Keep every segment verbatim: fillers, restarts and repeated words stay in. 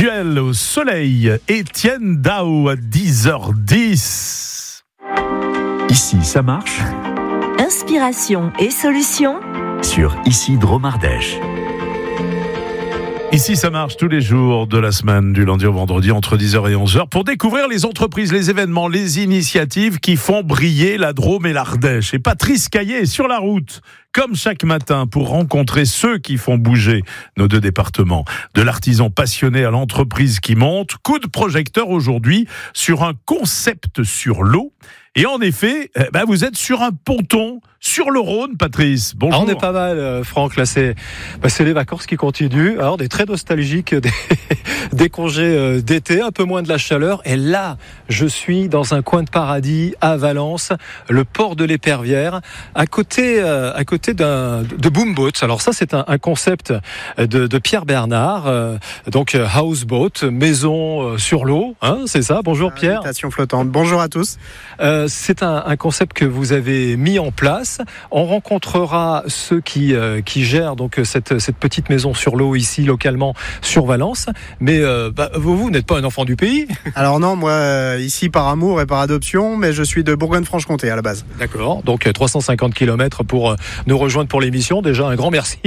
Duel au soleil, Étienne Dao à dix heures dix. Ici, ça marche. Inspiration et solutions Sur Ici Drôme Ardèche. Ici, ça marche tous les jours de la semaine, du lundi au vendredi, entre dix heures et onze heures, pour découvrir les entreprises, les événements, les initiatives qui font briller la Drôme et l'Ardèche. Et Patrice Caillé est sur la route, comme chaque matin, pour rencontrer ceux qui font bouger nos deux départements. De l'artisan passionné à l'entreprise qui monte, coup de projecteur aujourd'hui sur un concept sur l'eau. Et en effet, eh ben vous êtes sur un ponton sur le Rhône, Patrice. Bonjour. Alors on est pas mal, euh, Franck. Là, c'est, bah, c'est les vacances qui continuent. Alors, on est très nostalgique des, des congés euh, d'été, un peu moins de la chaleur. Et là, je suis dans un coin de paradis à Valence, le port de l'Épervière, à côté, euh, à côté d'un de Boomboat. Alors ça, c'est un, un concept de, de Pierre Bernard. Euh, donc euh, houseboat, maison euh, sur l'eau, hein, c'est ça. Bonjour Pierre. Habitation flottante. Bonjour à tous. Euh, c'est un, un concept que vous avez mis en place. On rencontrera ceux qui euh, qui gèrent donc cette cette petite maison sur l'eau ici localement sur Valence. Mais euh, bah, vous, vous n'êtes pas un enfant du pays. Alors non, moi euh, ici par amour et par adoption, mais je suis de Bourgogne-Franche-Comté à la base. D'accord. Donc trois cent cinquante kilomètres pour euh, nous rejoindre pour l'émission. Déjà un grand merci.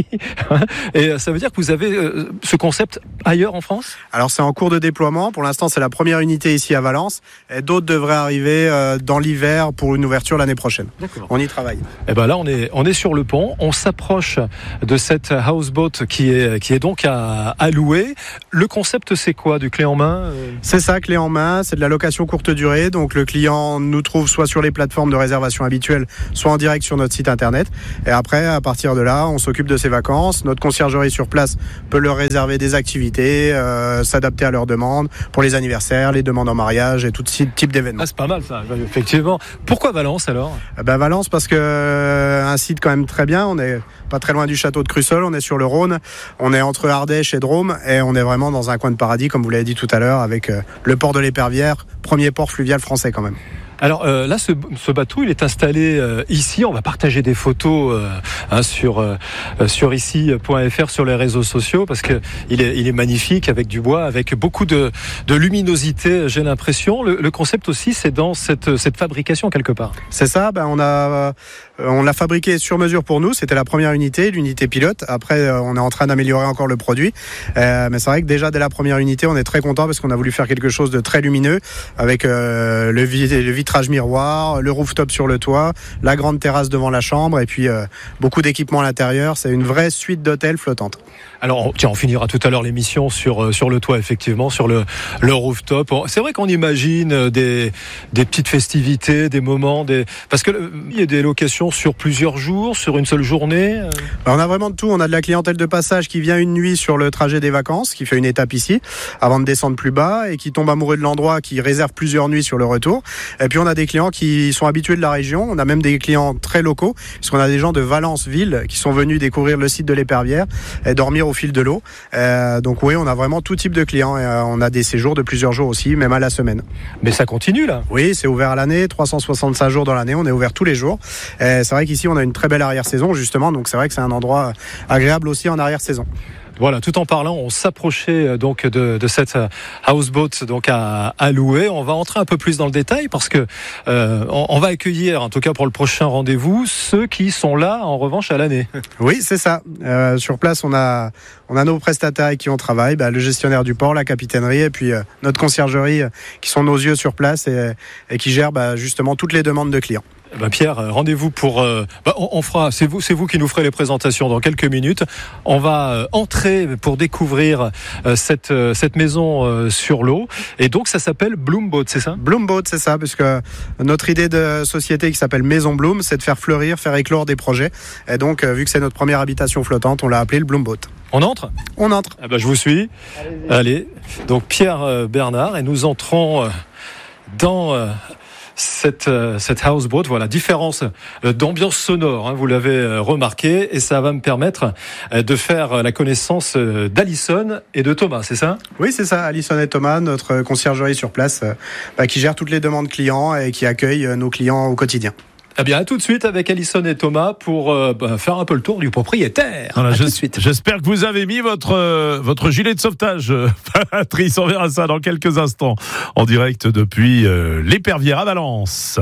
Et ça veut dire que vous avez euh, ce concept ailleurs en France ? Alors c'est en cours de déploiement. Pour l'instant, c'est la première unité ici à Valence. Et d'autres devraient arriver euh, dans l'hiver pour une ouverture l'année prochaine. D'accord. On y travaille. Et ben là, on est on est sur le pont. On s'approche de cette houseboat qui est qui est donc à, à louer. Le concept, c'est quoi, du clé en main ? C'est ça, clé en main. C'est de la location courte durée. Donc le client nous trouve soit sur les plateformes de réservation habituelles, soit en direct sur notre site internet. Et après, à partir de là, on s'occupe de ses vacances. Notre conciergerie sur place peut leur réserver des activités, euh, s'adapter à leurs demandes pour les anniversaires, les demandes en mariage et tout type d'événements. Ah, c'est pas mal ça, effectivement. Pourquoi Valence alors ? Ben Valence parce que euh, un site quand même très bien. On est pas très loin du château de Crussol. On est sur le Rhône. On est entre Ardèche et Drôme et on est vraiment dans un coin de paradis, comme vous l'avez dit tout à l'heure, avec euh, le port de l'Épervière, premier port fluvial français quand même. Alors euh, là, ce, ce bateau, il est installé euh, ici. On va partager des photos euh, hein, sur euh, sur ici point f r sur les réseaux sociaux parce que il est il est magnifique avec du bois, avec beaucoup de de luminosité. J'ai l'impression. Le, le concept aussi, c'est dans cette cette fabrication quelque part. C'est ça. Ben on a euh, on l'a fabriqué sur mesure pour nous. C'était la première unité, l'unité pilote. Après, euh, on est en train d'améliorer encore le produit. Euh, mais c'est vrai que déjà dès la première unité, on est très content parce qu'on a voulu faire quelque chose de très lumineux avec euh, le, vi- le vitrage miroir, le rooftop sur le toit, la grande terrasse devant la chambre et puis euh, beaucoup d'équipements à l'intérieur. C'est une vraie suite d'hôtels flottante. Alors, tiens, on finira tout à l'heure l'émission sur sur le toit, effectivement, sur le le rooftop. C'est vrai qu'on imagine des des petites festivités, des moments, des parce que il y a des locations sur plusieurs jours, sur une seule journée. On a vraiment de tout. On a de la clientèle de passage qui vient une nuit sur le trajet des vacances, qui fait une étape ici avant de descendre plus bas et qui tombe amoureux de l'endroit, qui réserve plusieurs nuits sur le retour. Et puis on a des clients qui sont habitués de la région. On a même des clients très locaux, puisqu'on a des gens de Valence-Ville qui sont venus découvrir le site de l'Épervière et dormir au fil de l'eau. Euh, donc oui, on a vraiment tout type de clients. Et, euh, on a des séjours de plusieurs jours aussi, même à la semaine. Mais ça continue là ? Oui, c'est ouvert à l'année, trois cent soixante-cinq jours dans l'année. On est ouvert tous les jours. Et c'est vrai qu'ici, on a une très belle arrière-saison, justement. Donc c'est vrai que c'est un endroit agréable aussi en arrière-saison. Voilà, tout en parlant, on s'approchait donc de, de cette houseboat donc à, à louer. On va entrer un peu plus dans le détail parce que euh, on, on va accueillir, en tout cas pour le prochain rendez-vous, ceux qui sont là en revanche à l'année. Oui, c'est ça. Euh, sur place, on a on a nos prestataires avec qui on travaille, bah, le gestionnaire du port, la capitainerie et puis euh, notre conciergerie euh, qui sont nos yeux sur place et, et qui gèrent bah, justement toutes les demandes de clients. Ben Pierre, rendez-vous pour. Euh, ben on, on fera. C'est vous, c'est vous qui nous ferez les présentations dans quelques minutes. On va euh, entrer pour découvrir euh, cette euh, cette maison euh, sur l'eau. Et donc ça s'appelle Bloomboat, c'est ça ? Bloomboat, c'est ça, puisque notre idée de société qui s'appelle Maison Bloom, c'est de faire fleurir, faire éclore des projets. Et donc, euh, vu que c'est notre première habitation flottante, on l'a appelé le Bloomboat. On entre ? On entre. Ah ben je vous suis. Allez-y. Allez. Donc Pierre euh, Bernard et nous entrons euh, dans. Euh, Cette, euh, cette houseboat, voilà, différence euh, d'ambiance sonore, hein, vous l'avez euh, remarqué, et ça va me permettre euh, de faire la connaissance euh, d'Alison et de Thomas, c'est ça ? Oui, c'est ça, Alison et Thomas, notre conciergerie sur place, euh, bah, qui gère toutes les demandes clients et qui accueille euh, nos clients au quotidien. Eh bien, à tout de suite avec Alison et Thomas pour euh, bah, faire un peu le tour du propriétaire. Voilà, à je, tout de suite. J'espère que vous avez mis votre euh, votre gilet de sauvetage, euh, Patrice. On verra ça dans quelques instants en direct depuis euh, l'Épervière à Valence.